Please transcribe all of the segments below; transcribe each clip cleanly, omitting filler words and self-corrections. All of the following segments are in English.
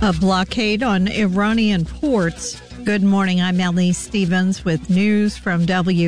A blockade on Iranian ports. Good morning, I'm Ellie Stevens with news from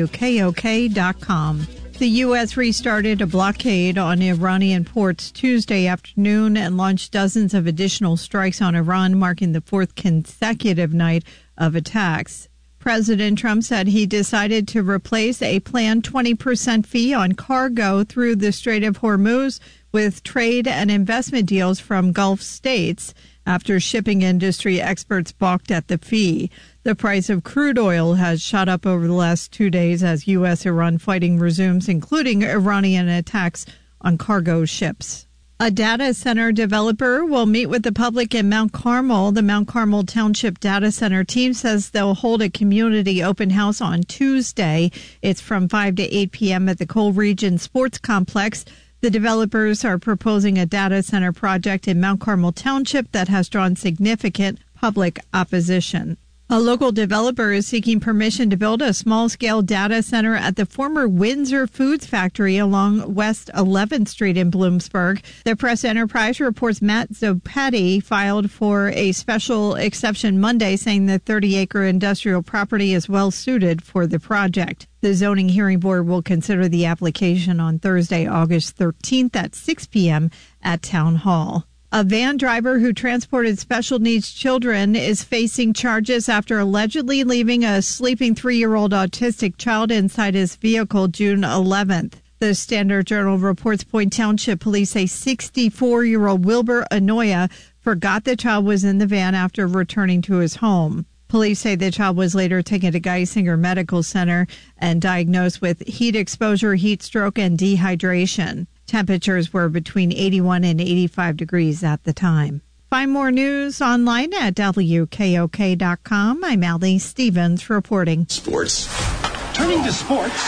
WKOK.com. The U.S. restarted a blockade on Iranian ports Tuesday afternoon and launched dozens of additional strikes on Iran, marking the fourth consecutive night of attacks. President Trump said he decided to replace a planned 20% fee on cargo through the Strait of Hormuz with trade and investment deals from Gulf states after shipping industry experts balked at the fee. The price of crude oil has shot up over the last 2 days as U.S.-Iran fighting resumes, including Iranian attacks on cargo ships. A data center developer will meet with the public in Mount Carmel. The Mount Carmel Township Data Center team says they'll hold a community open house on Tuesday. It's from 5 to 8 p.m. at the Cole Region Sports Complex. The developers are proposing a data center project in Mount Carmel Township that has drawn significant public opposition. A local developer is seeking permission to build a small-scale data center at the former Windsor Foods factory along West 11th Street in Bloomsburg. The Press Enterprise reports Matt Zopetti filed for a special exception Monday, saying the 30-acre industrial property is well-suited for the project. The Zoning Hearing Board will consider the application on Thursday, August 13th at 6 p.m. at Town Hall. A van driver who transported special needs children is facing charges after allegedly leaving a sleeping 3-year-old autistic child inside his vehicle June 11th. The Standard Journal reports Point Township police say 64-year-old Wilbur Anoya forgot the child was in the van after returning to his home. Police say the child was later taken to Geisinger Medical Center and diagnosed with heat exposure, heat stroke, and dehydration. Temperatures were between 81 and 85 degrees at the time. Find more news online at WKOK.com. I'm Allie Stevens reporting. Sports. Turning to sports.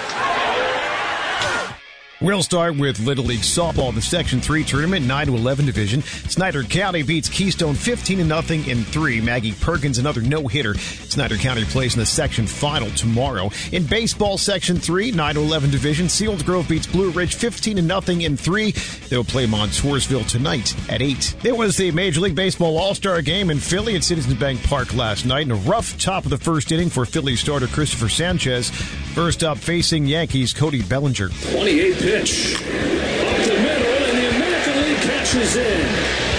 We'll start with Little League Softball, the Section 3 tournament, 9-11 division. Snyder County beats Keystone 15-0 in 3. Maggie Perkins, another no-hitter. Snyder County plays in the Section Final tomorrow. In baseball, Section 3, 9-11 division, Selinsgrove beats Blue Ridge 15-0 in 3. They'll play Montoursville tonight at 8. There was the Major League Baseball All-Star Game in Philly at Citizens Bank Park last night. In a rough top of the first inning for Philly starter Christopher Sanchez. First up, facing Yankees, Cody Bellinger. 28 pitch. Up the middle, and the American League catches in.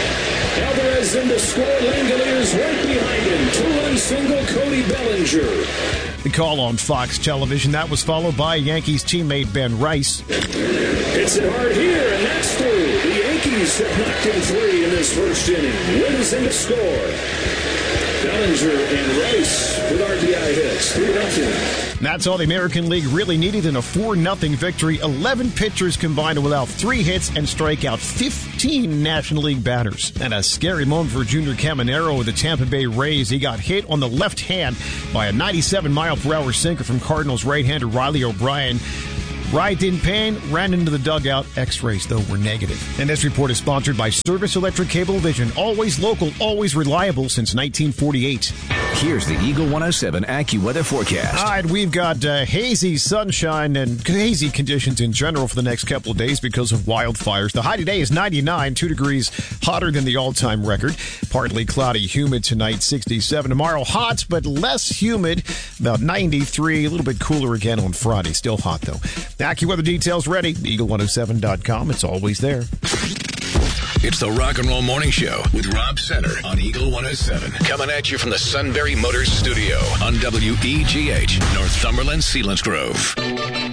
Alvarez in to score. Langoliers right behind him. 2-run single, Cody Bellinger. The call on Fox Television. That was followed by Yankees teammate Ben Rice. Hits it hard here, and that's through. The Yankees have knocked in 3 in this first inning. Wins in to score. Bellinger and Rice with RBI hits. 3-0. That's all the American League really needed in a 4-0 victory. 11 pitchers combined to allow 3 hits and strike out 15 National League batters. And a scary moment for Junior Caminero with the Tampa Bay Rays. He got hit on the left hand by a 97-mile-per-hour sinker from Cardinals right-hander Riley O'Brien. Right in pain, ran into the dugout. X-rays, though, were negative. And this report is sponsored by Service Electric Cablevision. Always local, always reliable since 1948. Here's the Eagle 107 AccuWeather forecast. All right, we've got hazy sunshine and hazy conditions in general for the next couple of days because of wildfires. The high today is 99, 2 degrees hotter than the all-time record. Partly cloudy, humid tonight, 67. Tomorrow, hot but less humid, about 93. A little bit cooler again on Friday. Still hot, though. The AccuWeather details ready. Eagle107.com. It's always there. It's the Rock and Roll Morning Show with Rob Center on Eagle 107. Coming at you from the Sunbury Motors Studio on WEGH, Northumberland, Selinsgrove.